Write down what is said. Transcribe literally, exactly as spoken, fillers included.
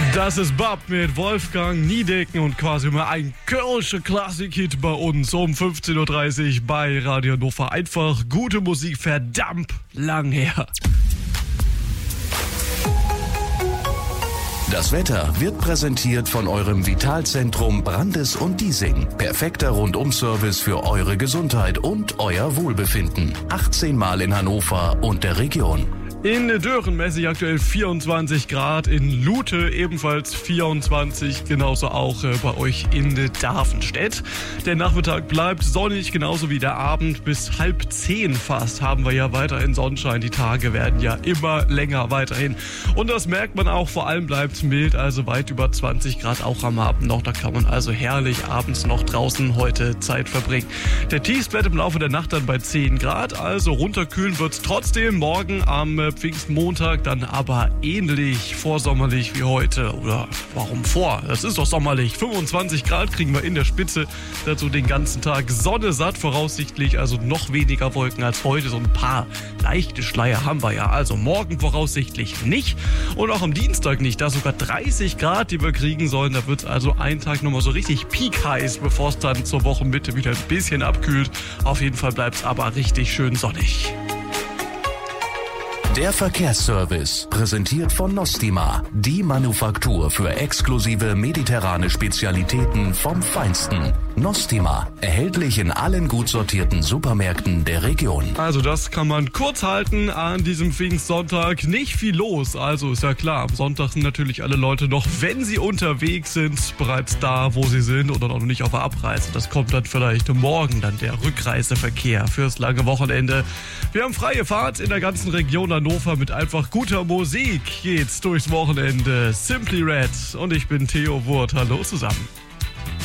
Das ist Bab mit Wolfgang Niedecken und quasi immer ein kölscher Klassik-Hit bei uns um fünfzehn Uhr dreißig bei Radio Hannover. Einfach gute Musik, verdammt lang her. Das Wetter wird präsentiert von eurem Vitalzentrum Brandes und Diesing. Perfekter Rundum-Service für eure Gesundheit und euer Wohlbefinden. achtzehn Mal in Hannover und der Region. In Dören messe ich aktuell vierundzwanzig Grad, in Lute ebenfalls vierundzwanzig, genauso auch äh, bei euch in Darvenstedt. Der Nachmittag bleibt sonnig, genauso wie der Abend. Bis halb zehn fast haben wir ja weiterhin Sonnenschein. Die Tage werden ja immer länger weiterhin. Und das merkt man auch, vor allem bleibt es mild, also weit über zwanzig Grad auch am Abend noch. Da kann man also herrlich abends noch draußen heute Zeit verbringen. Der Tiefst bleibt im Laufe der Nacht dann bei zehn Grad, also runterkühlen wird es trotzdem. Morgen am Pfingstmontag dann aber ähnlich vorsommerlich wie heute. Oder warum vor? Das ist doch sommerlich. fünfundzwanzig Grad kriegen wir in der Spitze. Dazu den ganzen Tag Sonne satt voraussichtlich. Also noch weniger Wolken als heute. So ein paar leichte Schleier haben wir ja. Also morgen voraussichtlich nicht. Und auch am Dienstag nicht. Da sogar dreißig Grad, die wir kriegen sollen. Da wird es also einen Tag nochmal so richtig peak-heiß, bevor es dann zur Wochenmitte wieder ein bisschen abkühlt. Auf jeden Fall bleibt es aber richtig schön sonnig. Der Verkehrsservice, präsentiert von Nostima, die Manufaktur für exklusive mediterrane Spezialitäten vom Feinsten. Nostima, erhältlich in allen gut sortierten Supermärkten der Region. Also das kann man kurz halten an diesem Pfingstsonntag. Nicht viel los, also ist ja klar, am Sonntag sind natürlich alle Leute noch, wenn sie unterwegs sind, bereits da, wo sie sind oder noch nicht auf der Abreise. Das kommt dann vielleicht morgen, dann der Rückreiseverkehr fürs lange Wochenende. Wir haben freie Fahrt in der ganzen Region Hannover mit einfach guter Musik. Geht's durchs Wochenende. Simply Red und ich bin Theo Wurt. Hallo zusammen.